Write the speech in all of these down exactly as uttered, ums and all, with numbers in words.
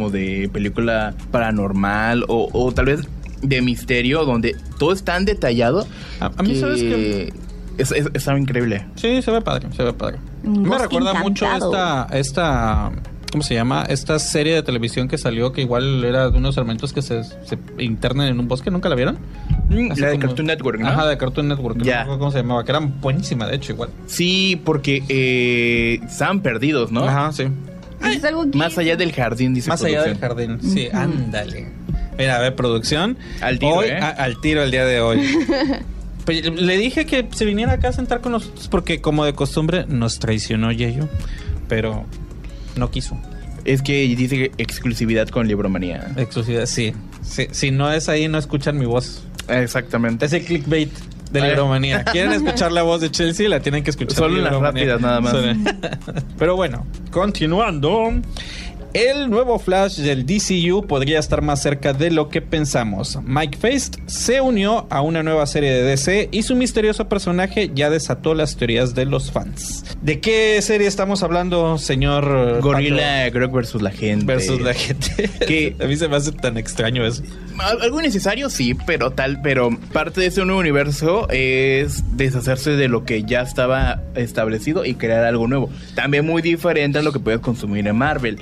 como de película paranormal o, o tal vez de misterio, donde todo es tan detallado. A, a mí, que ¿sabes qué? Es, es, es algo increíble. Sí, se ve padre, se ve padre. Un Me bosque recuerda encantado. mucho esta, esta, ¿cómo se llama? Esta serie de televisión que salió, que igual era de unos elementos que se, se internan en un bosque. ¿Nunca la vieron? Mm, Así la de como- Cartoon Network, ¿no? Ajá, de Cartoon Network. que Ya. No me acuerdo cómo se llamaba, que era buenísima, de hecho, igual. Sí, porque eh, estaban perdidos, ¿no? Ajá, sí. Es algo que- Más allá del jardín, dice Más allá del producción. jardín. Sí, ándale. Mira, a ver, producción. Al tiro, Hoy, ¿eh? a- al tiro el día de hoy. Pues, le dije que se viniera acá a sentar con nosotros porque, como de costumbre, nos traicionó Yeyo, pero no quiso. Es que dice exclusividad con Libromanía. Exclusividad, sí. sí. Si no es ahí, no escuchan mi voz. Exactamente. Es el clickbait de Ay. Libromanía. ¿Quieren escuchar la voz de Chelsea? La tienen que escuchar. Solo en las Libromanía. rápidas, nada más. Solo- Pero bueno, continuando. El nuevo Flash del D C U podría estar más cerca de lo que pensamos. Mike Faist se unió a una nueva serie de D C y su misterioso personaje ya desató las teorías de los fans. ¿De qué serie estamos hablando, señor Gorilla Grodd versus la gente. versus la gente? Que- A mí se me hace tan extraño eso. Al- Algo necesario, sí, pero tal, pero parte de ese nuevo universo es deshacerse de lo que ya estaba establecido y crear algo nuevo. También muy diferente a lo que puedes consumir en Marvel.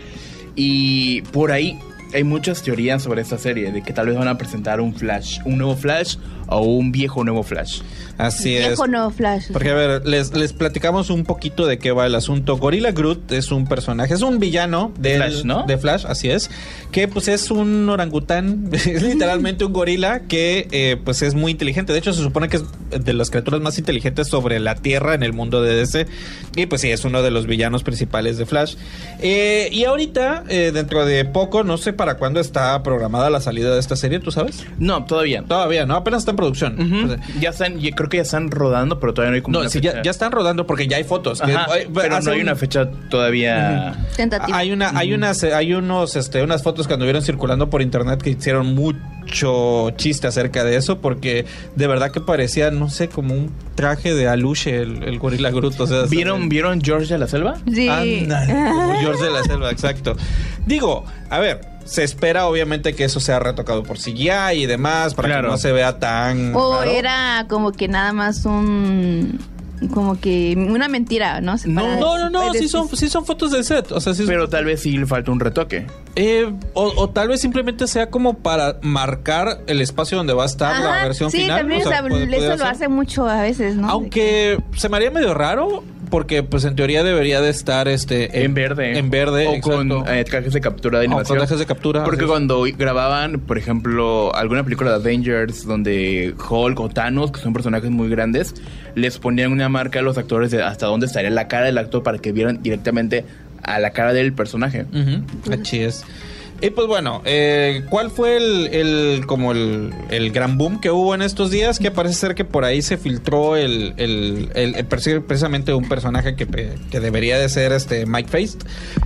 Y por ahí hay muchas teorías sobre esta serie, de que tal vez van a presentar un Flash, un nuevo Flash o un viejo nuevo Flash. Así es. Viejo nuevo Flash. Porque, a ver, les, les platicamos un poquito de qué va el asunto. Gorilla Grodd es un personaje, es un villano de Flash, ¿no? De Flash, así es. Que, pues, es un orangután, es literalmente un gorila que, eh, pues, es muy inteligente. De hecho, se supone que es de las criaturas más inteligentes sobre la Tierra en el mundo de D C. Y, pues, sí, es uno de los villanos principales de Flash. Eh, y ahorita, eh, dentro de poco, no sé para cuándo está programada la salida de esta serie, ¿tú sabes? No, todavía. Todavía, ¿no? Apenas está en producción. Ujú. O sea, Ya están, ya- creo que ya están rodando, pero todavía no hay como no, una sí, fecha. ya, ya están rodando porque ya hay fotos. que- Ajá, eh, pero hace no hay un- una fecha todavía. Tentativa. Hay una, hay unas, hay unos, este, unas fotos que anduvieron circulando por internet que hicieron mucho chiste acerca de eso, porque de verdad que parecía, no sé, como un traje de Aluche, el, el gorila Groot. O sea, ¿Vieron, ¿Vieron George de la Selva? Sí. Ándale, como George de la Selva, exacto. Digo, a ver, se espera obviamente que eso sea retocado por C G I y demás, para Claro. que no se vea tan O raro. era como que nada más un... Como que una mentira, ¿no? No, Para- No, no, no, para sí son, decir- sí son fotos del set. O sea, sí Pero tal vez sí le falta un retoque. Eh, o, o tal vez simplemente sea como para marcar el espacio donde va a estar la Ajá, versión sí, final. también, O sea, o sea, puede- puede eso lo hacer. hace mucho a veces, ¿no? Aunque se me haría medio raro, porque pues en teoría debería de estar este En verde. En verde, O exacto. con eh, trajes de captura de O con animación. trajes de captura, Porque así es. cuando grababan, por ejemplo, alguna película de Avengers donde Hulk o Thanos, que son personajes muy grandes, les ponían una marca a los actores de hasta dónde estaría la cara del actor para que vieran directamente a la cara del personaje. Ujú, así es. Y pues bueno, eh, ¿cuál fue el, el como el, el gran boom que hubo en estos días? Que parece ser que por ahí se filtró el, el, el- el perse- precisamente un personaje que, pe- que debería de ser este Mike Faist.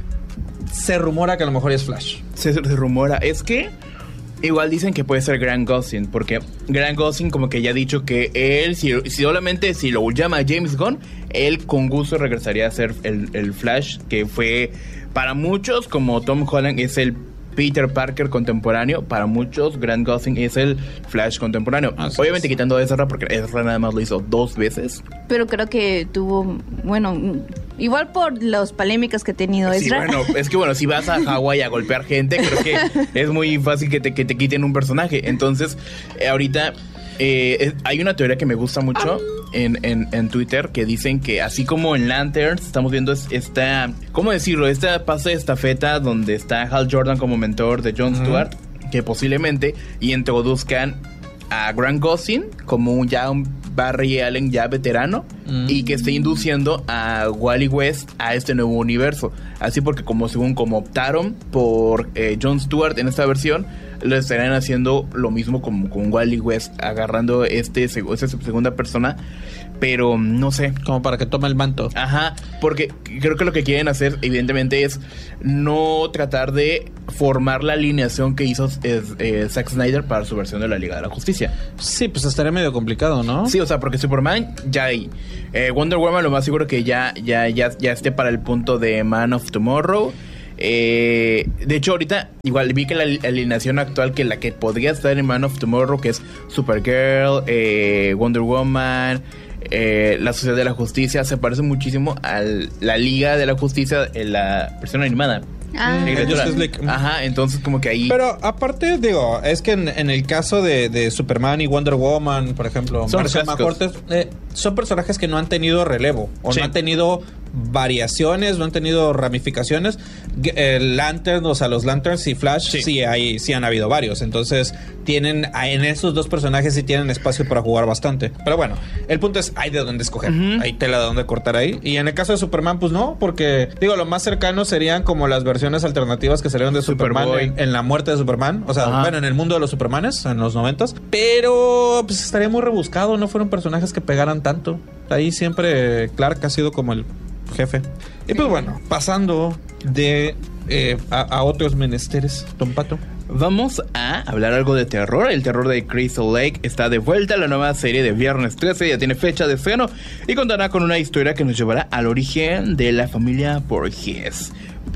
Se rumora que a lo mejor es Flash. Se, se rumora. Es que igual dicen que puede ser Grant Gustin, porque Grant Gustin como que ya ha dicho que él, si, si solamente si lo llama James Gunn, él con gusto regresaría a ser el, el Flash, que fue para muchos, como Tom Holland es el Peter Parker contemporáneo, para muchos Grant Gustin es el Flash contemporáneo. Así Obviamente es. quitando a Ezra, porque Ezra nada más lo hizo dos veces. Pero creo que tuvo, bueno, igual por las polémicas que ha tenido Sí, Ezra. bueno, es que bueno, si vas a Hawái a golpear gente, creo que es muy fácil que te, que te quiten un personaje. Entonces, eh, ahorita eh, es- hay una teoría que me gusta mucho en, en, en Twitter, que dicen que así como en Lanterns estamos viendo es- esta, ¿cómo decirlo? Esta paso de estafeta donde está Hal Jordan como mentor de Jon Stewart, que posiblemente y introduzcan a Grant Gustin como un, ya un Barry Allen ya veterano, Mm. y que esté induciendo a Wally West a este nuevo universo. Así porque como según como optaron por eh, Jon Stewart en esta versión, lo estarán haciendo lo mismo como con Wally West, agarrando este seg- esta segunda persona, pero no sé. Como para que tome el manto. Ajá, porque creo que lo que quieren hacer evidentemente es no tratar de formar la alineación que hizo eh, eh, Zack Snyder para su versión de la Liga de la Justicia. Sí, pues estaría medio complicado, ¿no? Sí, o sea, porque Superman ya hay. Eh, Wonder Woman lo más seguro que ya, ya, ya, ya esté para el punto de Man of Tomorrow. Eh, de hecho, ahorita igual vi que la alineación actual, que la que podría estar en Man of Tomorrow, que es Supergirl, eh, Wonder Woman, eh, la Sociedad de la Justicia, se parece muchísimo a la Liga de la Justicia en la versión animada. Ah. Ajá, entonces como que ahí... Pero aparte, digo, es que en, en el caso de, de Superman y Wonder Woman, por ejemplo, son, Cortes, eh, son personajes que no han tenido relevo o sí. no han tenido variaciones, no han tenido ramificaciones. El Lantern, o sea, los Lanterns y Flash sí, sí, hay, sí han habido varios. Entonces tienen, en esos dos personajes sí tienen espacio para jugar bastante. Pero bueno, el punto es, hay de dónde escoger. Uh-huh. Hay tela de dónde cortar ahí. Y en el caso de Superman, pues no, porque digo, lo más cercano serían como las versiones alternativas que salieron de Superman en, en la muerte de Superman. O sea, ajá, bueno, en el mundo de los Supermanes, en los noventas. Pero pues estaría muy rebuscado. No fueron personajes que pegaran tanto. Ahí siempre Clark ha sido como el jefe. Y pues bueno, pasando de eh, a, a otros menesteres, Don Pato. Vamos a hablar algo de terror. El terror de Crystal Lake está de vuelta. La nueva serie de Viernes trece ya tiene fecha de estreno y contará con una historia que nos llevará al origen de la familia Borges.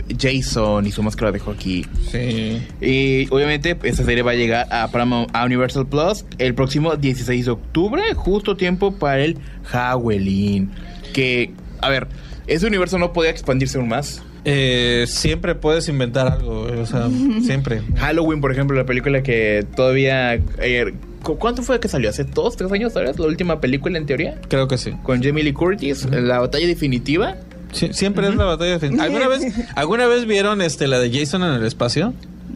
Jason y su máscara de hockey. Sí. Y obviamente esta serie va a llegar a, Paramount, a Universal Plus el próximo dieciséis de octubre, justo tiempo para el Halloween. Que, a ver, ese universo no podía expandirse aún más. Eh, siempre puedes inventar algo, o sea, siempre. Halloween, por ejemplo, la película que todavía... Eh, ¿Cuánto fue que salió? ¿Hace dos, tres años, sabes? La última película, en teoría. Creo que sí. Con Jamie Lee Curtis, uh-huh. La batalla definitiva. Sí, siempre uh-huh. es la batalla definitiva. ¿Alguna vez, ¿Alguna vez vieron este la de Jason en el espacio?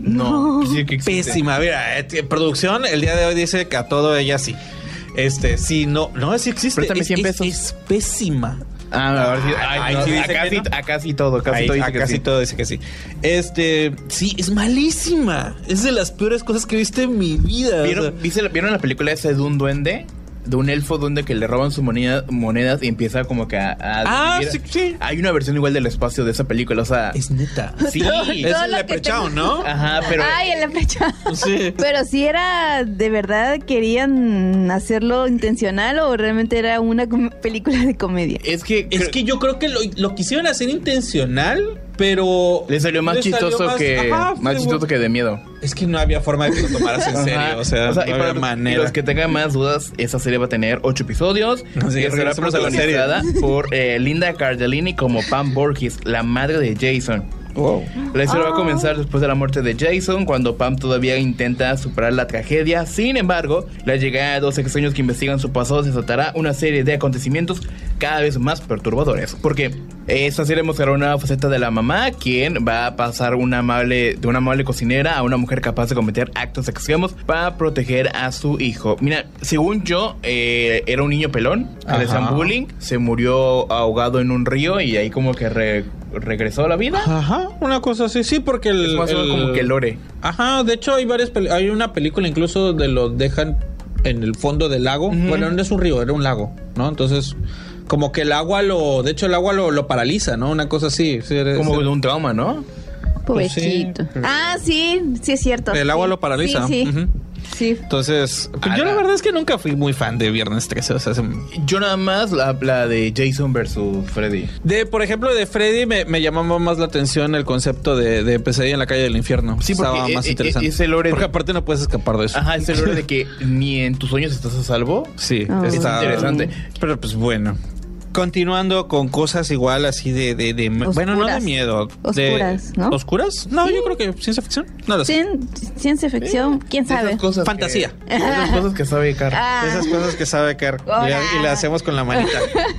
No. Sí, que pésima. Mira, eh, producción, el día de hoy dice que a todo ella sí. Este, sí, no, no, sí existe. Es, es, es, es pésima. Ah, a ver si, ay, ay, no, sí acá, sí, no. acá sí todo, casi ay, todo dice acá que sí sí. todo dice que sí. Este, sí, es malísima. Es de las peores cosas que he visto en mi vida. ¿Vieron, o sea, ¿viste, ¿vieron la película esa de un duende? De un elfo duende que le roban sus moneda, monedas y empieza como que a... a ah, sí, sí. Hay una versión igual del espacio de esa película, o sea... Es neta. Sí. Todo, es todo el Leprechaun, ¿no? Ajá, pero... Ay, el Leprechaun. Sí. Pero si era... ¿De verdad querían hacerlo intencional o realmente era una com- película de comedia? Es que... Es que yo creo que lo, lo quisieron hacer intencional, pero... Le salió más le chistoso salió más, que... Ajá, más chistoso bueno. que de miedo. Es que no había forma de que lo tomaras en serio. Ajá. O sea, o sea no había manera. Los que tengan más dudas, esa serie va a tener ocho episodios. Sí, y será protagonizada por eh, Linda Cardellini como Pam Borges, la madre de Jason. Wow. La historia oh. va a comenzar después de la muerte de Jason, cuando Pam todavía intenta superar la tragedia. Sin embargo, la llegada de dos extraños que investigan su pasado desatará una serie de acontecimientos cada vez más perturbadores. Porque esta serie mostrará una faceta de la mamá, quien va a pasar una amable, de una amable cocinera a una mujer capaz de cometer actos extremos para proteger a su hijo. Mira, según yo, eh, era un niño pelón, le decían bullying, se murió ahogado en un río y ahí como que re, regresó a la vida. Ajá, una cosa así, sí, porque el... Es más el, como que lore. Ajá, de hecho hay varias peli- hay una película incluso donde lo dejan en el fondo del lago. Uh-huh. Bueno, no es un río, era un lago, ¿no? Entonces... como que el agua lo... De hecho, el agua lo, lo paraliza, ¿no? Una cosa así. Sí, como sí. de un trauma, ¿no? Pobrecito. Pues sí. Ah, sí, sí es cierto. El agua sí. lo paraliza. Sí, sí. Uh-huh. Sí. Entonces, pues yo la verdad es que nunca fui muy fan de Viernes trece. O sea, se... yo nada más la, la de Jason versus Freddy. De, por ejemplo, de Freddy me, me llamaba más la atención el concepto de, de Pesadilla en la calle del infierno. Sí, porque estaba más es, interesante. Es el lore porque de... aparte no puedes escapar de eso. Ajá, es el lore de que ni en tus sueños estás a salvo. Sí, oh. Es está interesante. Pero pues bueno. Continuando con cosas igual así de... de, de bueno, no de miedo. Oscuras, de, ¿no? ¿Oscuras? No, sí. yo creo que ciencia ficción. No lo sé. Cien, ciencia ficción, sí. ¿quién sabe? Cosas fantasía. Que, esas cosas que sabe Car. Ah. Esas cosas que sabe Car. Y, y le hacemos con la manita.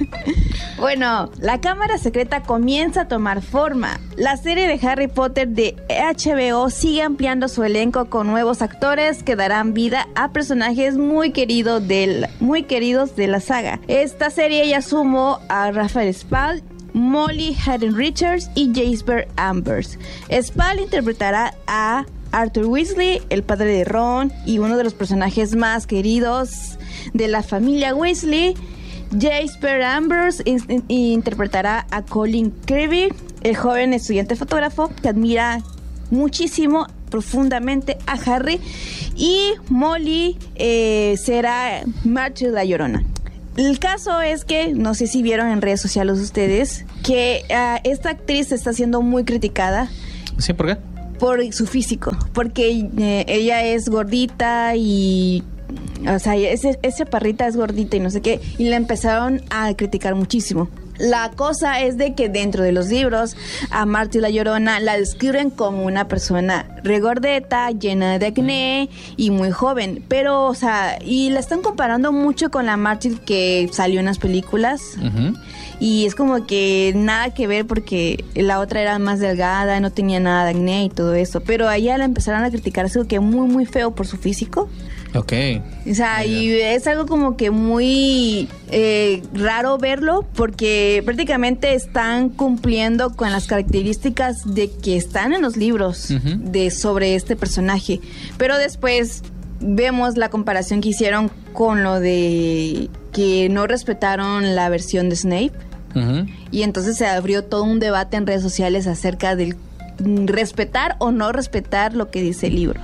Bueno, la cámara secreta comienza a tomar forma. La serie de Harry Potter de H B O sigue ampliando su elenco con nuevos actores que darán vida a personajes muy queridos del, muy queridos de la saga. Esta serie ya sumó a Rafael Spall, Molly Hayden Richards y Jasper Ambers. Spall interpretará a Arthur Weasley, el padre de Ron y uno de los personajes más queridos de la familia Weasley. Jasper Ambers in- in- interpretará a Colin Creevy, el joven estudiante fotógrafo que admira muchísimo, profundamente a Harry. Y Molly eh, será Marge la Llorona. El caso es que, no sé si vieron en redes sociales ustedes, que uh, esta actriz está siendo muy criticada ¿Sí? ¿Por qué? Por su físico, porque eh, ella es gordita y... O sea, ese, esa parrita es gordita y no sé qué, y la empezaron a criticar muchísimo. La cosa es de que dentro de los libros a Marty la Llorona la describen como una persona regordeta, llena de acné y muy joven, pero, o sea, y la están comparando mucho con la Marty que salió en las películas. Uh-huh. Y es como que nada que ver porque la otra era más delgada, no tenía nada de acné y todo eso, pero a ella la empezaron a criticar, es algo que muy muy feo por su físico. Ok. O sea, y es algo como que muy eh, raro verlo porque prácticamente están cumpliendo con las características de que están en los libros uh-huh. de sobre este personaje. Pero después vemos la comparación que hicieron con lo de que no respetaron la versión de Snape. Uh-huh. Y entonces se abrió todo un debate en redes sociales acerca del respetar o no respetar lo que dice el libro.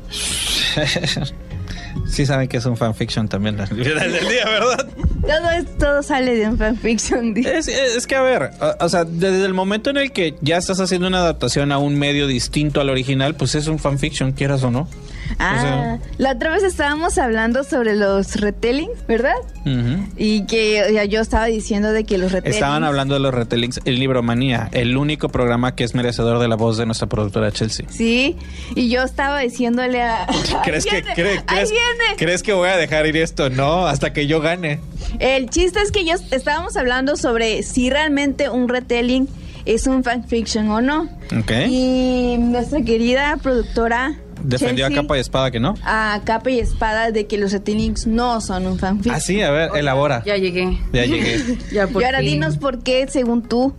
Sí saben que es un fanfiction también al final del día, ¿verdad? Todo, es, todo sale de un fanfiction. Es, es que, a ver, o, o sea, desde el momento en el que ya estás haciendo una adaptación a un medio distinto al original, pues es un fanfiction, quieras o no. Ah, o sea, la otra vez estábamos hablando sobre los retellings, ¿verdad? Uh-huh. Y que ya yo estaba diciendo de que los retellings... Estaban hablando de los retellings, el Libromanía, el único programa que es merecedor de la voz de nuestra productora Chelsea. Sí, y yo estaba diciéndole a... ¿Crees que, cre, crees, ¿Crees que voy a dejar ir esto? No, hasta que yo gane. El chiste es que yo estábamos hablando sobre si realmente un retelling es un fanfiction o no. Okay. Y nuestra querida productora... defendió Chelsea, a capa y espada que no. A capa y espada de que los retellings no son un fanfiction. Ah, sí, a ver, elabora. Ya llegué. Ya llegué. ya por y ahora fin. Dinos por qué, según tú,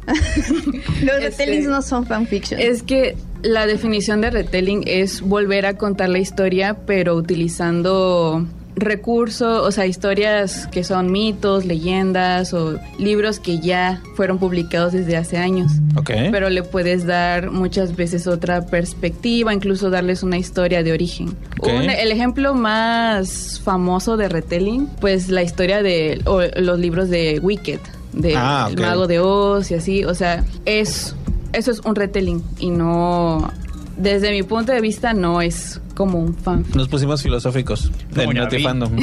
los este, retellings no son fanfiction. Es que la definición de retelling es volver a contar la historia, pero utilizando recursos, o sea, historias que son mitos, leyendas o libros que ya fueron publicados desde hace años. Okay. Pero le puedes dar muchas veces otra perspectiva, incluso darles una historia de origen. Okay. Un, el ejemplo más famoso de retelling, pues la historia de o, los libros de Wicked, de ah, okay. El Mago de Oz y así, o sea, es eso es un retelling y no, desde mi punto de vista no es como un fan. Nos pusimos filosóficos del Notifandom.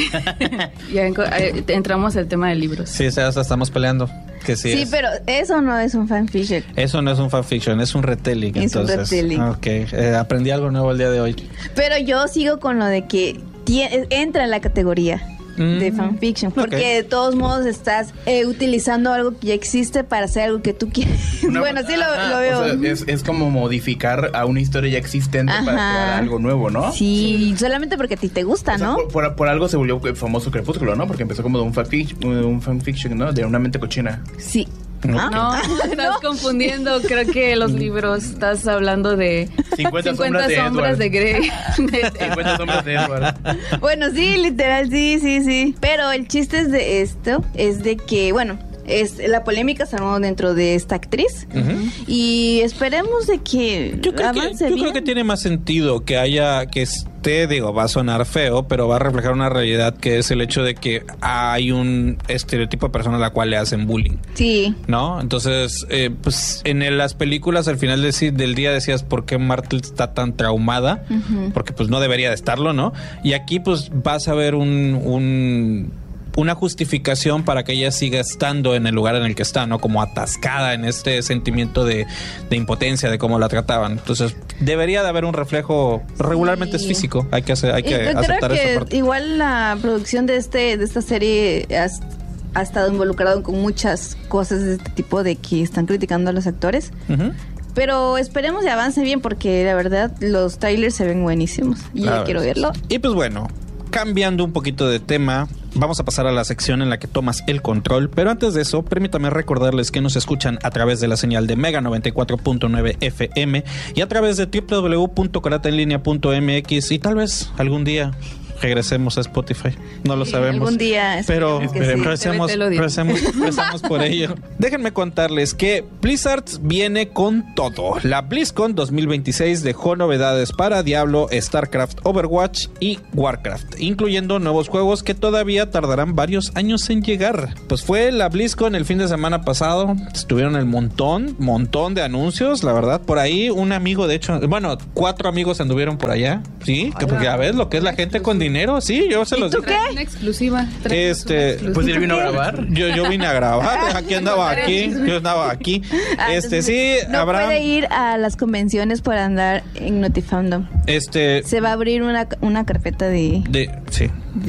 Ya eh, entramos al tema de libros. Sí, o sea, hasta estamos peleando. Que sí, sí es. Pero eso no es un fanfiction. Eso no es un fanfiction, es un retelling. Es entonces. un retelling. Ok, eh, aprendí algo nuevo el día de hoy. Pero yo sigo con lo de que tie- entra en la categoría de fanfiction, porque okay. de todos modos estás eh, utilizando algo que ya existe para hacer algo que tú quieres. No, bueno, sí lo, ajá, lo veo. O sea, es, es como modificar a una historia ya existente ajá. para crear algo nuevo, ¿no? Sí, solamente porque a ti te gusta, o sea, ¿no? Por, por, por algo se volvió famoso Crepúsculo, ¿no? Porque empezó como de un fanfiction, un fanfiction, ¿no? De una mente cochina. Sí. ¿Ah? No, estás no. confundiendo. Creo que los libros estás hablando de cincuenta, cincuenta sombras, sombras de, de Grey. cincuenta sombras de Edward. Bueno, sí, literal, sí, sí, sí. Pero el chiste es de esto, es de que, bueno, es la polémica se armó dentro de esta actriz uh-huh. y esperemos de que yo creo avance que, yo bien. creo que tiene más sentido que haya que esté, digo, va a sonar feo, pero va a reflejar una realidad que es el hecho de que hay un estereotipo de persona a la cual le hacen bullying. Sí. ¿No? Entonces, eh, pues en el, las películas al final de, del día decías por qué Martel está tan traumada, uh-huh. porque pues no debería de estarlo, ¿no? Y aquí pues vas a ver un... un una justificación para que ella siga estando en el lugar en el que está, ¿no? Como atascada en este sentimiento de, de impotencia de cómo la trataban. Entonces, debería de haber un reflejo, regularmente sí. es físico, hay que hacer, hay que yo aceptar creo que esa parte. Igual la producción de este de esta serie has, ha estado involucrado con muchas cosas de este tipo de que están criticando a los actores. Uh-huh. Pero esperemos que avance bien porque la verdad los trailers se ven buenísimos y ya quiero verlo. Y pues bueno, cambiando un poquito de tema, vamos a pasar a la sección en la que tomas el control, pero antes de eso, permítame recordarles que nos escuchan a través de la señal de Mega noventa y cuatro punto nueve F M y a través de doble u doble u doble u punto karate en línea punto m x y tal vez algún día regresemos a Spotify. No lo Sí, sabemos. algún día Pero esperemos que sí. recemos, T V te lo digo. recemos, recemos por ello. Déjenme contarles que Blizzard viene con todo. La BlizzCon dos mil veintiséis dejó novedades para Diablo, StarCraft, Overwatch y Warcraft, incluyendo nuevos juegos que todavía tardarán varios años en llegar. Pues fue la BlizzCon el fin de semana pasado. Estuvieron el montón, montón de anuncios, la verdad. Por ahí un amigo, de hecho, bueno, cuatro amigos anduvieron por allá. Sí, que porque ya ves lo que es la gente con dinero. Sí, yo se los tú dije. qué? Una exclusiva. Este, Pues él vino a grabar. Yo, yo vine a grabar, aquí andaba aquí, yo andaba aquí. Ah, Este, entonces, sí, no Abraham, puede ir a las convenciones por andar en Notifandom. este, Se va a abrir una, una carpeta de, de, sí,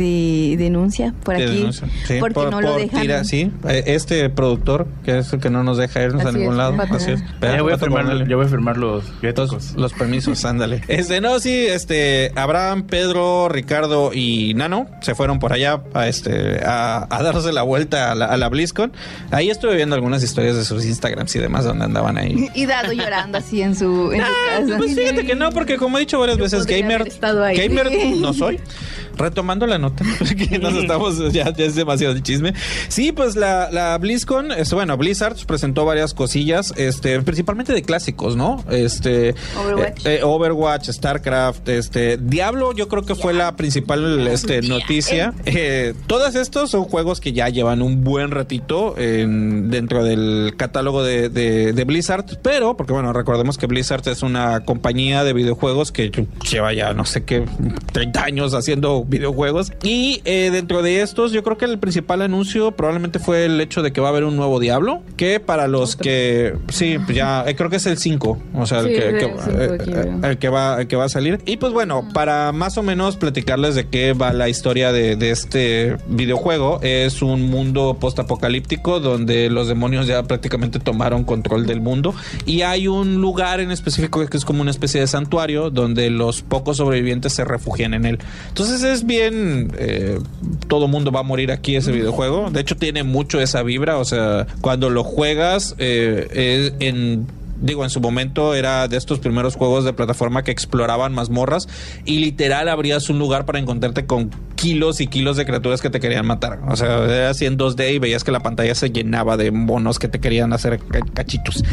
de denuncia por de aquí. denuncia, sí, porque por- no lo por dejan. tira- sí, eh, este productor, que es el que no nos deja irnos a Así ningún es, lado, Pato. así es. Ya voy a Pato, firmar, póngale. ya voy a firmar los Los, viáticos. los permisos, ándale. Este, no, sí, este, Abraham, Pedro, Ricardo y Nano se fueron por allá a este, a, a darse la vuelta a la, a la BlizzCon. Ahí estuve viendo algunas historias de sus Instagrams y demás donde andaban ahí. Y Dado llorando así en su, en su casa. Pues fíjate que no, porque como he dicho varias Yo veces, podría gamer, haber estado ahí. gamer Sí. no soy. Retomando la nota, que nos estamos, ya, ya es demasiado el chisme. Sí, pues la, la BlizzCon, este, bueno, Blizzard presentó varias cosillas, este, principalmente de clásicos, ¿no? Este, Overwatch. eh, eh, Overwatch, StarCraft, este, Diablo, yo creo que fue la principal, este, noticia. Eh, todos estos son juegos que ya llevan un buen ratito en, dentro del catálogo de, de, de Blizzard, pero, porque bueno, recordemos que Blizzard es una compañía de videojuegos que lleva ya no sé qué, treinta años haciendo videojuegos. Y eh, dentro de estos, yo creo que el principal anuncio probablemente fue el hecho de que va a haber un nuevo Diablo, que para los que, sí, pues ya, eh, creo que es el cinco, o sea, el, Sí, que, es que- el cinco eh, aquí, eh, veo. el que va, el que va a salir. Y pues bueno, para más o menos platicarles de qué va la historia de, de este videojuego, es un mundo postapocalíptico donde los demonios ya prácticamente tomaron control del mundo y hay un lugar en específico que es como una especie de santuario donde los pocos sobrevivientes se refugian en él. Entonces es bien, eh, todo mundo va a morir aquí ese videojuego. De hecho tiene mucho esa vibra, o sea, cuando lo juegas eh, es en digo, en su momento era de estos primeros juegos de plataforma que exploraban mazmorras y literal abrías un lugar para encontrarte con kilos y kilos de criaturas que te querían matar. O sea, era así en dos D y veías que la pantalla se llenaba de monos que te querían hacer ca- cachitos.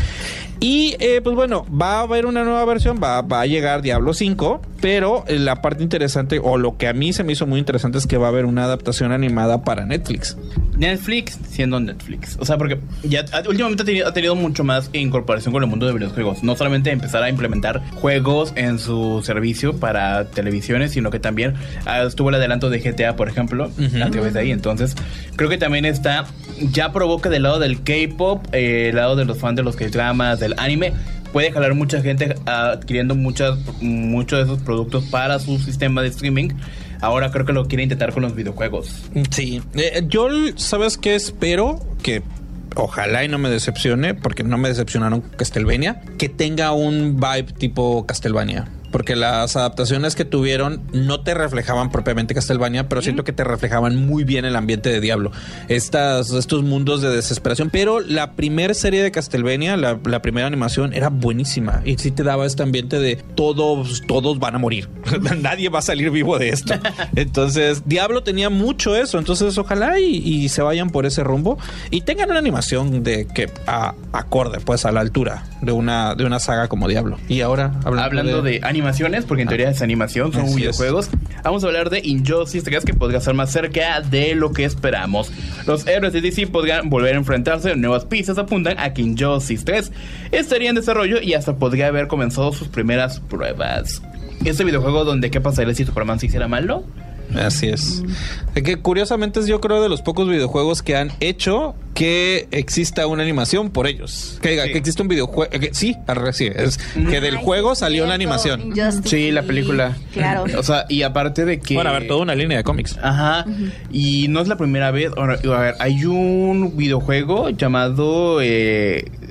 Y eh, pues bueno, va a haber una nueva versión, va, va a llegar Diablo cinco, pero eh, la parte interesante, o lo que a mí se me hizo muy interesante, es que va a haber una adaptación animada para Netflix. Netflix siendo Netflix. O sea, porque ya ha- últimamente ha tenido, ha tenido mucho más incorporación con el mundo de videojuegos. No solamente empezar a implementar juegos en su servicio para televisiones, sino que también ah, estuvo el adelanto de G T A, por ejemplo, Ujú. a través de ahí. Entonces, creo que también está, ya provoca del lado del K-pop, eh, el lado de los fans de los K-dramas, del anime. Puede jalar mucha gente ah, adquiriendo muchas, muchos de esos productos para su sistema de streaming. Ahora creo que lo quiere intentar con los videojuegos. Sí, eh, yo, ¿sabes qué? Espero que ojalá y no me decepcione, porque no me decepcionaron Castlevania, que tenga un vibe tipo Castlevania. Porque las adaptaciones que tuvieron no te reflejaban propiamente Castlevania, pero siento que te reflejaban muy bien el ambiente de Diablo. Estas, estos mundos de desesperación. Pero la primera serie de Castlevania, la, la primera animación, era buenísima. Y sí te daba este ambiente de todos, todos van a morir. Nadie va a salir vivo de esto. Entonces, Diablo tenía mucho eso. Entonces, ojalá y, y se vayan por ese rumbo. Y tengan una animación de que a, acorde, pues, a la altura de una, de una saga como Diablo. Y ahora, hablando, Hablando de, de animaciones, porque en teoría es animación, son Así videojuegos. Vamos a hablar de Injustice tres, que podría ser más cerca de lo que esperamos. Los héroes de D C podrían volver a enfrentarse. Nuevas pistas apuntan a que Injustice tres estaría en desarrollo y hasta podría haber comenzado sus primeras pruebas. Este videojuego donde qué pasaría si Superman se hiciera malo. Así es. Mm. Que curiosamente es, yo creo, de los pocos videojuegos que han hecho que exista una animación por ellos. Que diga, sí. que existe un videojuego. Que, sí, sí, es mm. que del Ay, juego sí, salió cierto. una animación. Injustice. Sí, la película. Claro. O sea, y aparte de que... Bueno, a ver, toda una línea de cómics. Ajá. Uh-huh. Y no es la primera vez. A ver, hay un videojuego llamado... Eh,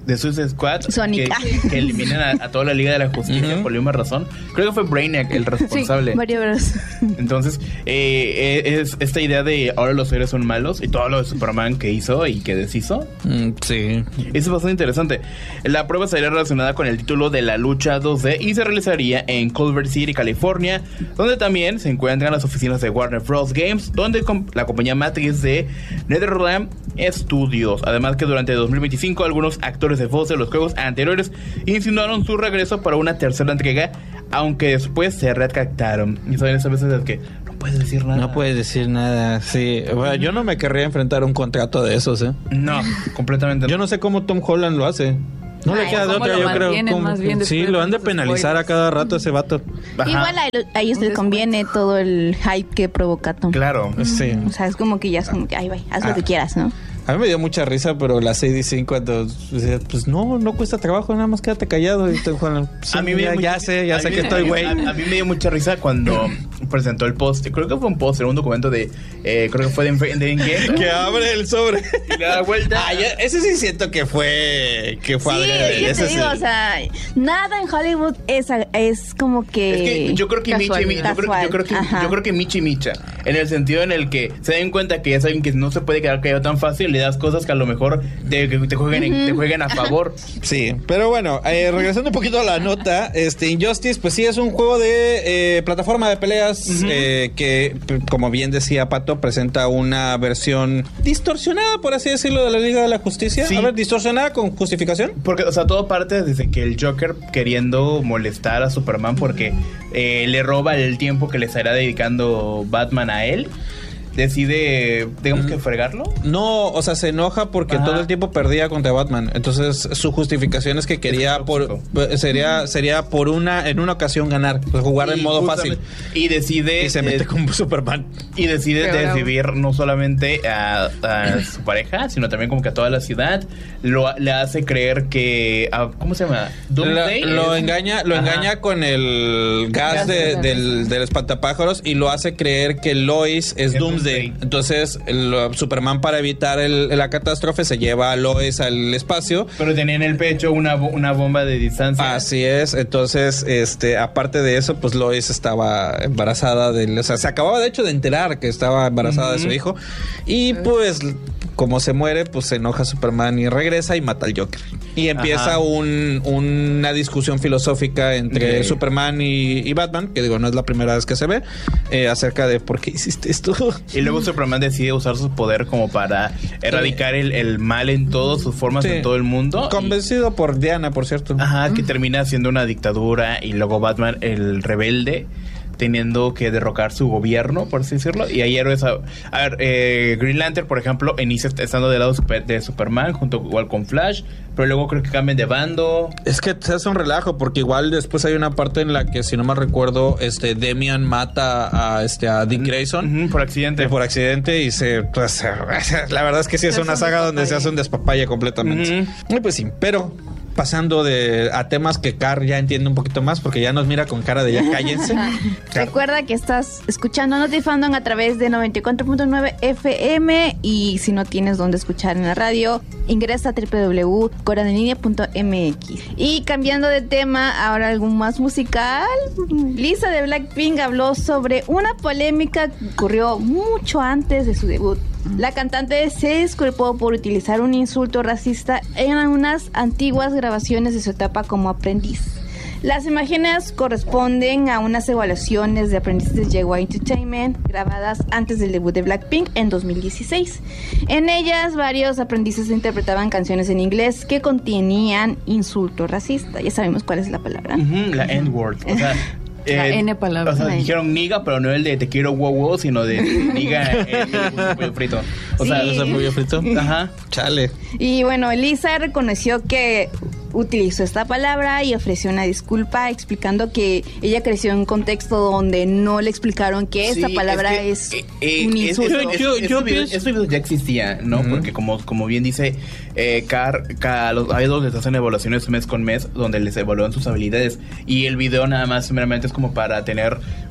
de Suicide Squad Sonic. que, que eliminan a, a toda la Liga de la Justicia uh-huh. por la misma razón. Creo que fue Brainiac el responsable. Sí, varios. Entonces, eh, es esta idea de ahora los héroes son malos y todo lo de Superman que hizo y que deshizo. Mm, sí. Eso es bastante interesante. La prueba sería relacionada con el título de la lucha dos D y se realizaría en Culver City, California, donde también se encuentran las oficinas de Warner Bros. Games, donde la compañía matriz de NetherRealm Studios. Además que durante dos mil veinticinco algunos actores de voz de los juegos anteriores insinuaron su regreso para una tercera entrega, aunque después se retractaron. Y saben esas veces que no puedes decir nada. No puedes decir nada, sí. Bueno, yo no me querría enfrentar a un contrato de esos, ¿eh? No, completamente no. Yo no sé cómo Tom Holland lo hace. No Ay, le queda de otra, yo creo. Como, sí, lo han de penalizar a cada rato ese vato. Ajá. Igual a, a ellos les conviene todo el hype que provoca Tom. Claro. Sí. O sea, es como que ya es como que, ay, vaya, haz ah. lo que quieras, ¿no? A mí me dio mucha risa, pero la C D C cuando decía, pues no, no cuesta trabajo, nada más quédate callado. Y te, Juan, sí, a mí me ya, ya sé, ya sé que estoy güey. A, a mí me dio mucha risa cuando presentó el post, creo que fue un post, un documento de, eh, creo que fue de, de Endgame. Que abre el sobre y le da vuelta. Ah, ya, ese sí siento que fue, que fue sí, adrede. yo ese te digo, sí. O sea, nada en Hollywood es, es como que... Es que yo creo que Micha y Micha, yo creo, yo creo que, yo creo que Micha y Micha, en el sentido en el que se den cuenta que es alguien que no se puede quedar callado tan fácil, le das cosas que a lo mejor te, te, jueguen, uh-huh. te jueguen a favor. Sí, pero bueno, eh, regresando un poquito a la nota, este Injustice, pues sí es un juego de eh, plataforma de peleas uh-huh. eh, que, como bien decía Pato, presenta una versión distorsionada, por así decirlo, de la Liga de la Justicia. Sí. A ver, distorsionada con justificación. Porque, o sea, todo parte desde que el Joker queriendo molestar a Superman porque eh, le roba el tiempo que le estará dedicando Batman a él. Decide, digamos que fregarlo. No, o sea, se enoja porque Ajá. todo el tiempo perdía contra Batman. Entonces, su justificación es que quería es por sería sería por una en una ocasión ganar, pues jugar en modo fácil. Y decide y se mete eh, con Superman. Y decide desvivir no solamente a, a su pareja, sino también como que a toda la ciudad. Lo le hace creer que a, ¿cómo se llama? Doomsday. Lo, lo engaña, lo Ajá. engaña con el gas, gas de, de del, del espantapájaros y lo hace creer que Lois es, es Doomsday. Entonces el, Superman, para evitar el, la catástrofe, se lleva a Lois al espacio, pero tenía en el pecho una, una bomba de distancia. Así es. Entonces este aparte de eso, pues Lois estaba embarazada de, o sea, se acababa de hecho de enterar que estaba embarazada uh-huh. de su hijo. Y pues como se muere, pues se enoja Superman y regresa y mata al Joker. Y empieza un, una discusión filosófica entre okay. Superman y, y Batman, que digo, no es la primera vez que se ve, eh, acerca de por qué hiciste esto. Y luego Superman decide usar su poder como para erradicar el, el mal en todas sus formas sí. en todo el mundo. Convencido y, por Diana, por cierto. Ajá, que termina siendo una dictadura y luego Batman, el rebelde, teniendo que derrocar su gobierno, por así decirlo. Y hay héroes. A, a ver, eh, Green Lantern, por ejemplo, inicia estando del lado de Superman, junto igual con Flash. Pero luego creo que cambian de bando. Es que se hace un relajo, porque igual después hay una parte en la que, si no mal recuerdo, este Damian mata a este a Dick Grayson. Uh-huh, por accidente. Eh, por accidente y se... Pues, la verdad es que sí es una saga donde se hace un despapalle completamente. Uh-huh. Y pues sí, pero... pasando de a temas que Car ya entiende un poquito más, porque ya nos mira con cara de ya cállense. Recuerda que estás escuchando Notifandom a través de noventa y cuatro punto nueve F M, y si no tienes dónde escuchar en la radio, ingresa a doble u doble u doble u punto coradenlinea punto m x. Y cambiando de tema, ahora algo más musical. Lisa de Blackpink habló sobre una polémica que ocurrió mucho antes de su debut. La cantante se disculpó por utilizar un insulto racista en unas antiguas grabaciones de su etapa como aprendiz. Las imágenes corresponden a unas evaluaciones de aprendices de J Y Entertainment grabadas antes del debut de Blackpink en dos mil dieciséis. En ellas, varios aprendices interpretaban canciones en inglés que contenían insulto racista. Ya sabemos cuál es la palabra. Uh-huh, la N-word. O sea... La eh, N palabra. O sea, dijeron niga, pero no el de te quiero wow wow, sino de niga el pollo frito. O sí. sea, ¿el pollo frito? Ajá. Chale. Y bueno, Lisa reconoció que utilizó esta palabra y ofreció una disculpa, explicando que ella creció en un contexto donde no le explicaron que sí, esta palabra es, que, es eh, un insulto. Es, es, yo, yo, yo pienso... Eso video ya existía, ¿no? Uh-huh. Porque como, como bien dice eh, Car, Car los idols les hacen evaluaciones mes con mes donde les evalúan sus habilidades, y el video nada más meramente es como para tener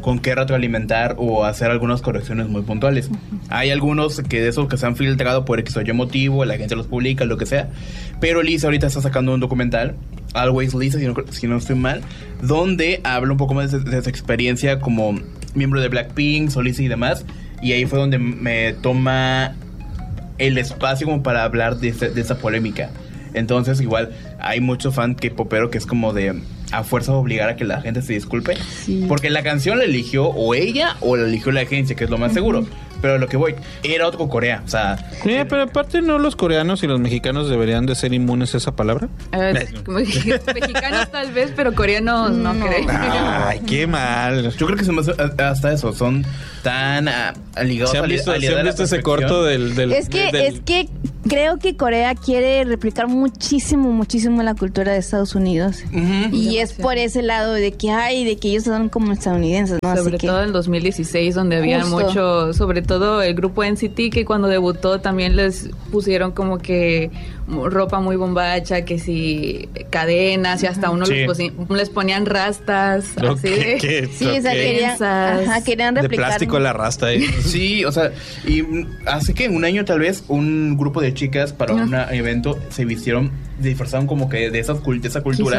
con qué retroalimentar o hacer algunas correcciones muy puntuales. Uh-huh. Hay algunos que de esos que se han filtrado por X o Y motivo, la gente los publica, lo que sea, pero Lisa ahorita está sacando un documental, Always Lisa, si no, si no estoy mal, donde habla un poco más de, de su experiencia como miembro de Blackpink, solista y demás, y ahí fue donde me toma el espacio como para hablar de, ese, de esa polémica. Entonces igual hay mucho fan K-popero que es como de a fuerza de obligar a que la gente se disculpe, sí. porque la canción la eligió o ella o la eligió la agencia, que es lo más uh-huh. seguro. Pero lo que voy, era otro Corea, o sea... Sí, pero aparte no los coreanos y los mexicanos deberían de ser inmunes a esa palabra. Uh, mexicanos tal vez, pero coreanos no, no creo. Ay, qué mal. Yo creo que se me hace hasta eso, son tan uh, ligados ¿Se han visto, a, ¿se han visto ese corto del... del es que, del... es que creo que Corea quiere replicar muchísimo, muchísimo la cultura de Estados Unidos. Uh-huh. Y es por ese lado de que hay, de que ellos son como estadounidenses, ¿no? Sobre Así todo que... en el dos mil dieciséis, donde había Justo. mucho, sobre todo el grupo N C T, que cuando debutó también les pusieron como que ropa muy bombacha, que si cadenas, y hasta uno sí. les, posi- les ponían rastas, okay, así de... ¿qué? Sí, o sea, querían, ajá, querían replicar. De plástico la rasta. ¿eh? Sí, o sea, y hace que un año tal vez un grupo de chicas para uh-huh. un evento se vistieron, se disfrazaron como que de esa, de esa cultura,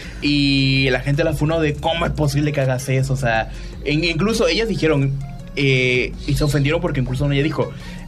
y la gente la funó de cómo es posible que hagas eso, o sea, en, incluso ellas dijeron... Eh, y se ofendieron porque incluso ella dijo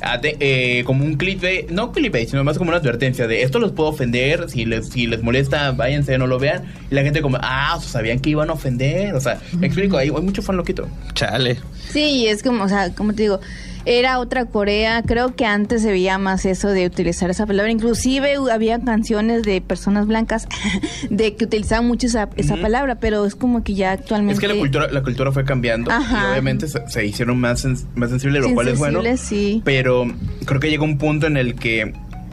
eh, como un clickbait, no clickbait, sino más como una advertencia de esto los puedo ofender, si les, si les molesta váyanse, no lo vean, y la gente como ah, o sea, sabían que iban a ofender, o sea, me explico, hay, hay mucho fan loquito. Chale. Sí, es como, o sea, como te digo, era otra Corea, creo que antes se veía más eso de utilizar esa palabra, inclusive había canciones de personas blancas de que utilizaban mucho esa, esa uh-huh. palabra, pero es como que ya actualmente... Es que la cultura, la cultura fue cambiando. Ajá. Y obviamente se, se hicieron más, sens- más sensibles, lo cual es bueno, sí. pero creo que llegó un punto en el que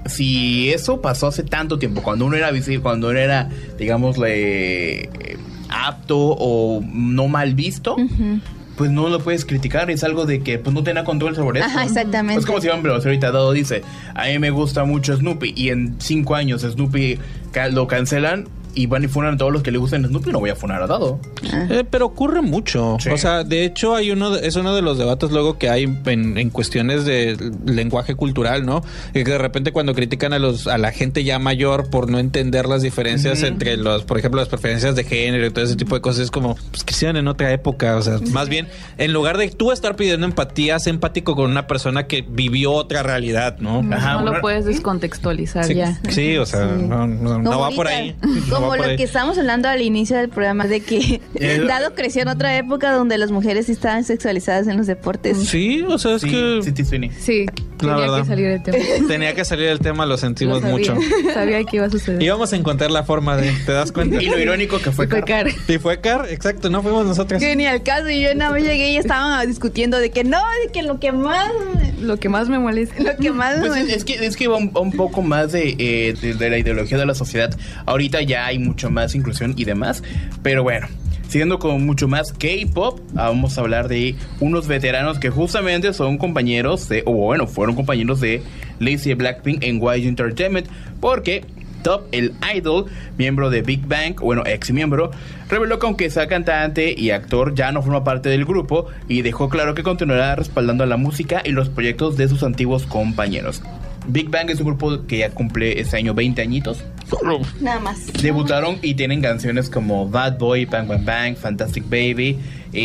si eso pasó hace tanto tiempo, cuando uno era visible, cuando uno era, digamos, eh, apto o no mal visto, uh-huh. pues no lo puedes criticar, es algo de que pues no tenga control sobre eso. Ajá, exactamente. Es como si, hombre, ahorita Dado dice, a mí me gusta mucho Snoopy, y en cinco años Snoopy ca- lo cancelan, y van y funan a todos los que le gustan Snoopy, no voy a funar a Dado. Eh, pero ocurre mucho. Sí. O sea, de hecho, hay uno de, es uno de los debates luego que hay en, en cuestiones de lenguaje cultural, ¿no? Y que de repente cuando critican a los a la gente ya mayor por no entender las diferencias uh-huh. entre los, por ejemplo, las preferencias de género y todo ese tipo de cosas, es como, pues que sean en otra época. O sea, uh-huh. más bien, en lugar de tú estar pidiendo empatía, sé empático con una persona que vivió otra realidad, ¿no? No, Ajá, no una... lo puedes descontextualizar sí, ya. Sí, o sea, sí. no, no, no va ahorita, por ahí. Como no lo ahí. que estábamos hablando al inicio del programa, de que Dado creció en otra época donde las mujeres sí estaban sexualizadas en los deportes. Sí, o sea, es sí, que... Sí, sí, sí. Sí, tenía verdad. que salir el tema. Tenía que salir el tema, lo sentimos lo mucho. Sabía que iba a suceder. Íbamos a encontrar la forma de... ¿Te das cuenta? Y lo irónico que fue, fue Car. Car. Y fue Car, exacto, no fuimos nosotros. Que ni al caso, y yo nada más llegué y estaban discutiendo de que no, de que lo que más... Lo que más me molesta. Lo que más pues me es, es que es que va un, un poco más de, eh, de, de la ideología de la sociedad. Ahorita ya hay mucho más inclusión y demás, pero bueno, siguiendo con mucho más K-pop, vamos a hablar de unos veteranos que justamente son compañeros de, o bueno, fueron compañeros de Lisa y Blackpink en Y G Entertainment, porque Top, el idol, miembro de Big Bang, bueno, ex miembro, reveló que aunque sea cantante y actor, ya no forma parte del grupo, y dejó claro que continuará respaldando la música y los proyectos de sus antiguos compañeros. Big Bang es un grupo que ya cumple este año veinte añitos. Nada más. Debutaron y tienen canciones como Bad Boy, Bang Bang Bang, Fantastic Baby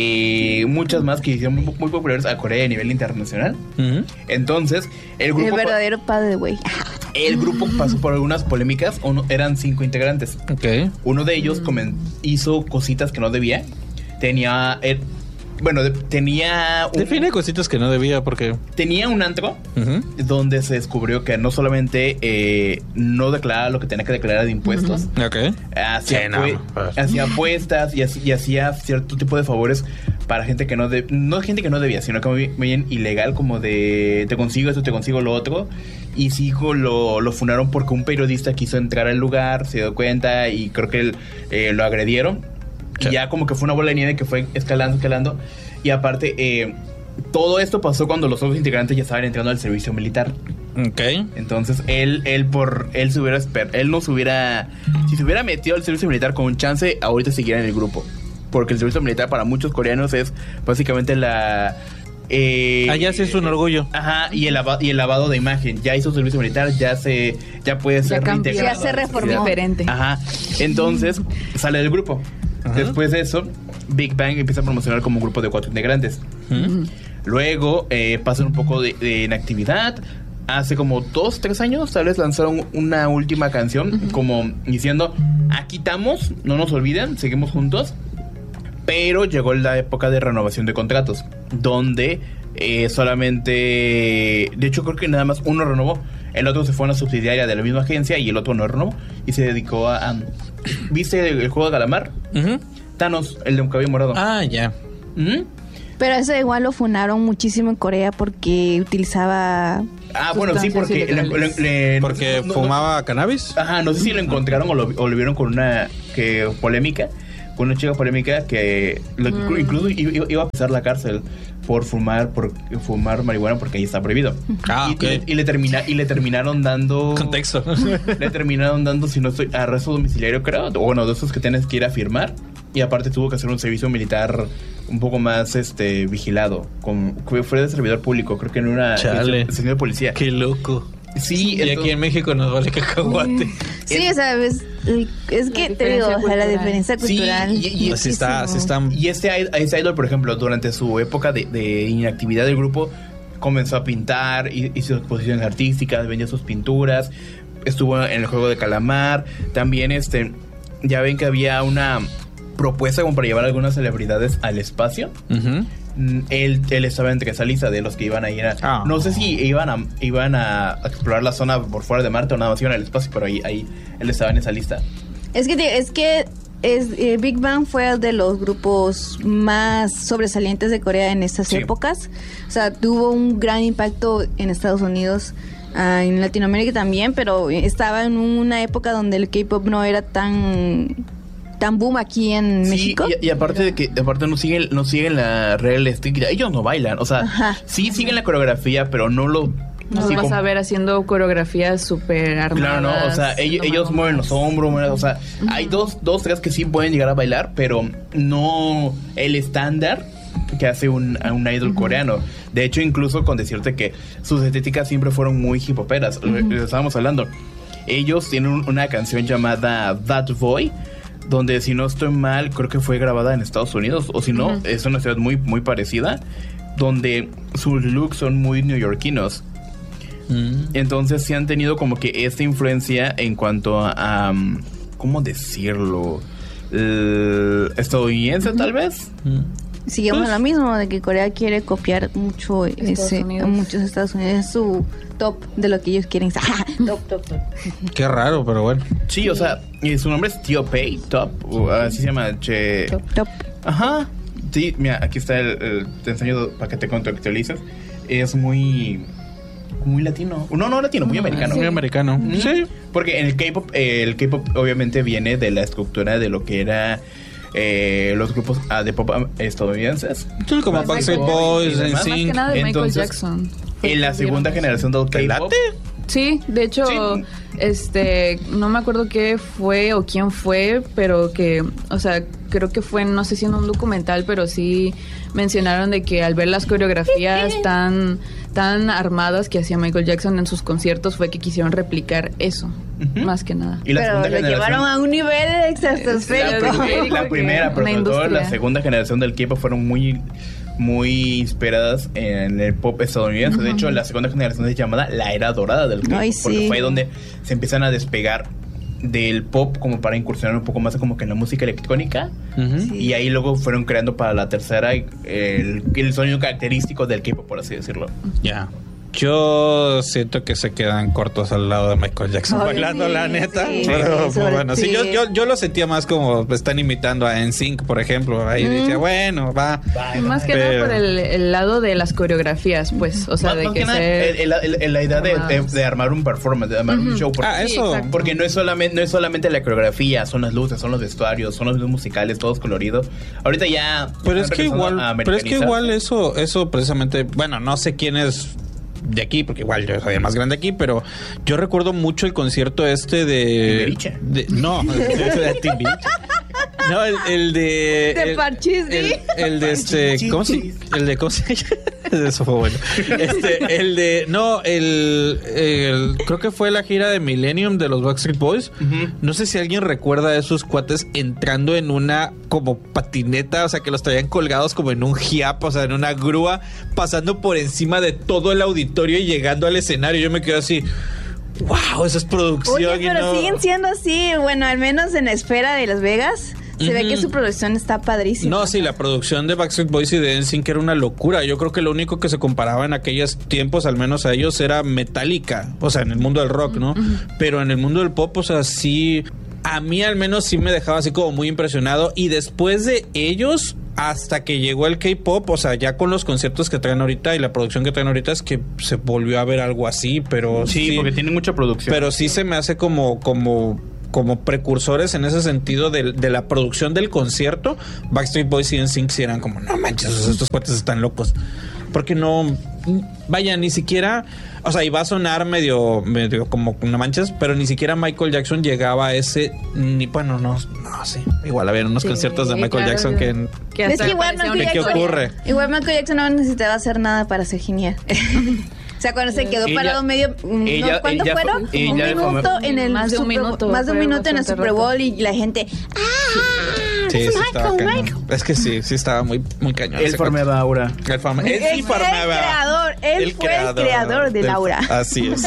y muchas más que hicieron muy, muy populares a Corea a nivel internacional. Uh-huh. Entonces, el grupo... El verdadero padre, güey. El grupo pasó por algunas polémicas. Uno, eran cinco integrantes. Okay. Uno de ellos comen, hizo cositas que no debía. Tenía... El, Bueno, de, tenía... Un, Define cositas que no debía porque... Tenía un antro uh-huh. donde se descubrió que no solamente eh, no declaraba lo que tenía que declarar de impuestos. Uh-huh. Okay. Hacía, sí, pu- no. hacía apuestas y, y hacía cierto tipo de favores para gente que no... De, no gente que no debía, sino que muy, muy bien ilegal, como de... Te consigo esto, te consigo lo otro. Y sí, lo, lo funaron porque un periodista quiso entrar al lugar, se dio cuenta y creo que él, eh, lo agredieron. Y sí. ya como que fue una bola de nieve que fue escalando, escalando. Y aparte, eh, todo esto pasó cuando los otros integrantes ya estaban entrando al servicio militar. Ok. Entonces, él, él por, él se hubiera, él no se hubiera, si se hubiera metido al servicio militar con un chance, ahorita siguiera en el grupo. porque el servicio militar para muchos coreanos es básicamente la... Eh, Allá sí es un orgullo. Ajá, y el, lavado, y el lavado de imagen. Ya hizo servicio militar, ya se ya puede ser ya cambió, reintegrado. Ya se reformó. Diferente. Ajá, entonces sale del grupo. Ajá. Después de eso, Big Bang empieza a promocionar como un grupo de cuatro integrantes. ¿Mm? Luego eh, pasan un poco de, de inactividad. Hace como dos, tres años tal vez lanzaron una última canción, uh-huh, como diciendo, aquí estamos, no nos olviden, seguimos juntos. Pero llegó la época de renovación de contratos, donde eh, solamente, de hecho creo que nada más uno renovó, el otro se fue a una subsidiaria de la misma agencia y el otro no renovó y se dedicó a... a ¿viste el juego de calamar? Uh-huh. Thanos, el de un cabello morado. Ah, ya. ¿Mm? Pero eso igual lo funaron muchísimo en Corea porque utilizaba... Ah, bueno, sí, porque... Le, le, le, porque no, fumaba no, cannabis. Ajá, no sé si lo encontraron o lo, o lo vieron con una que polémica, con una chica polémica que lo, mm. incluso iba, iba a pisar la cárcel por fumar por fumar marihuana porque ahí está prohibido. Ah, y, okay. y, le, y le termina y le terminaron dando contexto. Le terminaron dando, si no estoy, arresto domiciliario, creo, o bueno, de esos que tienes que ir a firmar. Y aparte tuvo que hacer un servicio militar un poco más este vigilado, con fue de servidor público, creo que en una estación de policía. Qué loco. Sí, y entonces, aquí en México nos vale cacahuate. Sí, o sea, es, es que te digo, o sea, la diferencia cultural. Sí, y, y, así está, así está. Y este, este idol, por ejemplo, durante su época de, de inactividad del grupo, comenzó a pintar, hizo exposiciones artísticas, vendía sus pinturas, estuvo en el juego de calamar. También, este, ya ven que había una propuesta como para llevar a algunas celebridades al espacio. Uh-huh. Él, él estaba entre esa lista de los que iban a ir a... Oh. No sé si iban a iban a explorar la zona por fuera de Marte o nada más iban al espacio, pero ahí, ahí él estaba en esa lista. Es que es que es, eh, Big Bang fue el de los grupos más sobresalientes de Corea en estas sí. épocas. O sea, tuvo un gran impacto en Estados Unidos, uh, en Latinoamérica también, pero estaba en una época donde el K-pop no era tan... tan boom aquí en sí, México. Y, y aparte de que aparte no siguen no siguen la regla estricta, ellos no bailan, o sea, ajá, sí siguen la coreografía, pero no lo no sí, vas como, a ver haciendo coreografías súper armadas. Claro, no, o sea, ellos, ellos mueven los hombros, o sea, uh-huh, hay dos dos tres que sí pueden llegar a bailar, pero no el estándar que hace un, un idol uh-huh. coreano. De hecho, incluso con decirte que sus estéticas siempre fueron muy hip hoperas. Uh-huh. Les estábamos hablando. Ellos tienen una canción llamada That Boy, donde, si no estoy mal, creo que fue grabada en Estados Unidos, o si no, uh-huh, es una ciudad muy, muy parecida, donde sus looks son muy neoyorquinos. Uh-huh. Entonces sí han tenido como que esta influencia en cuanto a, um, ¿cómo decirlo? Uh, estadounidense, uh-huh, tal vez. Uh-huh. Seguimos pues, lo mismo, de que Corea quiere copiar mucho ese, a muchos Estados Unidos. Es su top de lo que ellos quieren. top, top, top. Qué raro, pero bueno. Sí, o sea, su nombre es Tio Pei, Top, así se llama. Che. Top, top. Ajá. Sí, mira, aquí está el, el te enseño para que te contextualices. Es muy... muy latino. No, no latino, muy americano. Sí. Muy americano. ¿Mm? Sí. Porque en el K-pop, eh, el K-pop obviamente viene de la estructura de lo que era... Eh, los grupos uh, de pop estadounidenses, sí, como Backstreet Boys, N Sync. Más que nada de Michael Jackson. En la segunda generación del K-pop. Sí, de hecho, sí. este, no me acuerdo qué fue o quién fue, pero que, o sea, creo que fue, no sé si en un documental, pero sí mencionaron de que al ver las coreografías tan, tan armadas que hacía Michael Jackson en sus conciertos, fue que quisieron replicar eso, uh-huh, más que nada. ¿Y la pero segunda lo llevaron a un nivel extrastosférico. La, primer, la primera, pero sobre todo la segunda generación del K-pop fueron muy... muy inspiradas en el pop estadounidense. Uh-huh. De hecho, la segunda generación es llamada la era dorada del K-pop, Ay, porque sí. fue donde se empiezan a despegar del pop como para incursionar un poco más como que en la música electrónica. Uh-huh. Sí. Y ahí luego fueron creando para la tercera el, el sonido característico del K-pop, por así decirlo. Ya. Yeah. Yo siento que se quedan cortos al lado de Michael Jackson. Ay, bailando, sí, la neta. Sí, pero sí, bueno, sí. Sí, yo, yo, yo lo sentía más como están imitando a N Sync, por ejemplo. Ahí mm. decía, bueno, va. Y más que pero... nada por el, el lado de las coreografías, pues. O sea, más, de más que, que ser... el, el, el, la idea de, de, de armar un performance, de armar uh-huh. un show. Porque, ah, eso. Sí, porque no es, solamente, no es solamente la coreografía, son las luces, son los vestuarios, son los videos musicales, todos coloridos. Ahorita ya... Pero es que igual, pero es que igual eso, eso precisamente, bueno, no sé quién es de aquí, porque igual yo soy el más grande aquí, pero yo recuerdo mucho el concierto este de... ¿Timbiriche? De, no, de Timbiriche. No, el, el de... De el, Parchís, el, ¿sí? el de este... ¿Cómo se...? El de... ¿Cómo se Eso fue bueno. Este, el de... No, el, el... Creo que fue la gira de Millennium de los Backstreet Boys. Uh-huh. No sé si alguien recuerda a esos cuates entrando en una como patineta, o sea, que los traían colgados como en un hiap, o sea, en una grúa, pasando por encima de todo el auditorio y llegando al escenario. Yo me quedo así... ¡Wow! Eso es producción. Oye, pero no... siguen siendo así. Bueno, al menos en la esfera de Las Vegas se uh-huh. ve que su producción está padrísima. No, sí, la producción de Backstreet Boys y de N Sync era una locura. Yo creo que lo único que se comparaba en aquellos tiempos, al menos a ellos, era Metallica. O sea, en el mundo del rock, ¿no? Uh-huh. Pero en el mundo del pop, o sea, sí... A mí al menos sí me dejaba así como muy impresionado. Y después de ellos... Hasta que llegó el K-pop, o sea, ya con los conciertos que traen ahorita y la producción que traen ahorita es que se volvió a ver algo así, pero sí, sí porque tiene mucha producción. Pero sí se me hace como como como precursores en ese sentido de, de la producción del concierto. Backstreet Boys y N Sync sí eran como, no manches, estos cuates están locos. Porque no, vaya, ni siquiera, o sea, iba a sonar medio, medio como no manches, pero ni siquiera Michael Jackson llegaba a ese, ni bueno, no, no, sí, igual había unos sí, conciertos de Michael claro, Jackson que, que es que igual Michael Jackson, ¿qué ocurre? Igual Michael Jackson no necesitaba hacer nada para ser genial. O sea, cuando se quedó ella, parado medio... Ella, ¿no? ¿Cuánto ella, fueron? Ella, un ella minuto en el más de un Super, minuto. Más de un minuto en el Super Bowl y la gente... ¡Ah! Sí, sí estaba cañón. Es que sí, sí estaba muy, muy cañón. Él formaba aura. Él, forma, él, él sí formaba. El creador. Él el fue creador, el creador del aura. Así es.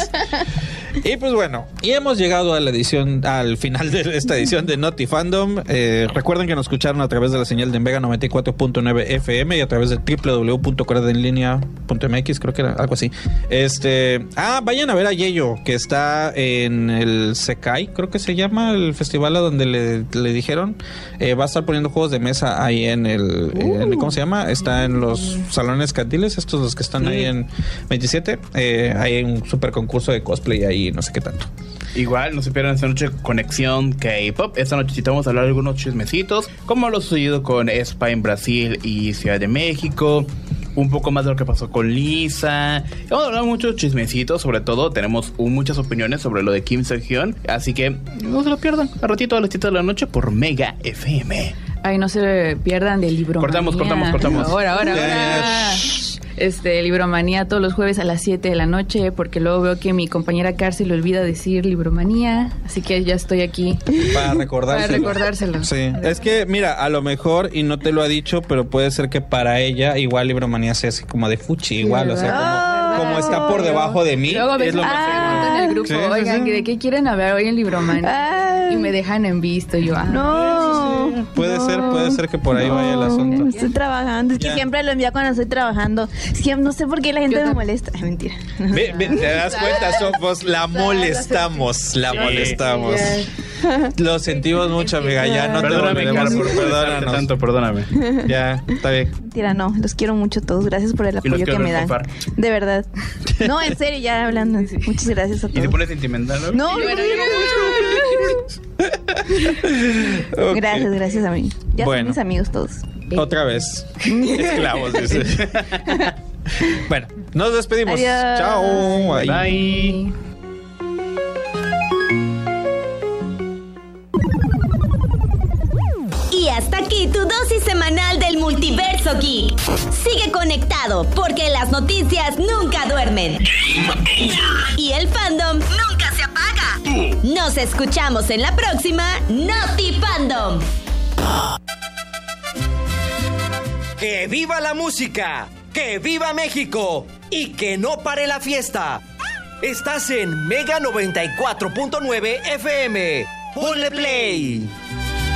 Y pues bueno, y hemos llegado a la edición, al final de esta edición de Naughty Fandom. Eh, recuerden que nos escucharon a través de la señal de Mega noventa y cuatro punto nueve F M y a través de doble u doble u doble u punto coredenlinea punto m x, creo que era algo así. Este, ah, vayan a ver a Yeyo, que está en el Sekai, creo que se llama el festival a donde le, le dijeron. Eh, va a estar poniendo juegos de mesa ahí en el, uh. en, ¿cómo se llama? Está en los salones cantiles, estos los que están sí. ahí en veintisiete. Eh, hay un super concurso de cosplay ahí, no sé qué tanto. Igual, no se pierdan esta noche Conexión K-Pop. Esta noche vamos a hablar de algunos chismecitos, como lo sucedido con Spa en Brasil y Ciudad de México. Un poco más de lo que pasó con Lisa. Vamos a hablar muchos chismecitos. Sobre todo, tenemos un, muchas opiniones sobre lo de Kim Seok-hyun. Así que no se lo pierdan. A ratito a las siete de la noche por Mega F M. Ay, no se pierdan del libro. Cortamos, cortamos, cortamos. Ahora, ahora, ahora. Este, Libromanía todos los jueves a las siete de la noche, porque luego veo que mi compañera Cárcel le olvida decir Libromanía, así que ya estoy aquí para recordárselo. Para recordárselo. Sí, es que mira, a lo mejor, y no te lo ha dicho, pero puede ser que para ella igual Libromanía sea así como de fuchi, igual, o sea, como, como está por debajo de mí. Luego me es lo ah, en el grupo, sí, oigan, sí, sí. ¿de qué quieren hablar hoy en Libromanía? Ay. Y me dejan en visto, y yo, ah, no. Sí, sí. Puede no. ser, puede ser que por ahí no. vaya el asunto. Estoy trabajando, es que ya. siempre lo envío cuando estoy trabajando. Siempre, no sé por qué la gente yo me te... molesta. Ay, mentira. Ve, ve, te das cuenta, Sofos, la molestamos, la sí. molestamos. Yeah. Lo sentimos mucho, amiga. Ya no perdóname, te volveremos por perdónanos. Tanto, perdóname. Ya, está bien. Mentira, no. Los quiero mucho todos. Gracias por el apoyo que me dan. Compar. De verdad. No, en serio, ya hablando. Muchas gracias a todos. ¿Y te pones sentimental? No, no, no, no, no. Gracias, gracias a mí. Ya bueno, son mis amigos todos. Otra vez. Esclavos, dice. Bueno, nos despedimos. Adiós. Chao. Bye. Bye. Y hasta aquí tu dosis semanal del Multiverso Geek. Sigue conectado porque las noticias nunca duermen. Y el fandom nunca se apaga. Nos escuchamos en la próxima Naughty Fandom. ¡Que viva la música! ¡Que viva México! ¡Y que no pare la fiesta! Estás en Mega noventa y cuatro punto nueve F M. ¡Ponle play!